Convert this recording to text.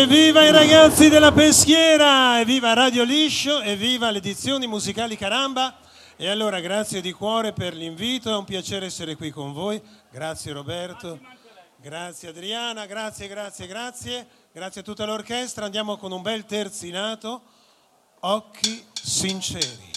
Evviva i ragazzi della Peschiera, evviva Radio Liscio, evviva le edizioni musicali Caramba. E allora grazie di cuore per l'invito, è un piacere essere qui con voi. Grazie Roberto, grazie Adriana, grazie a tutta l'orchestra. Andiamo con un bel terzinato, Occhi sinceri.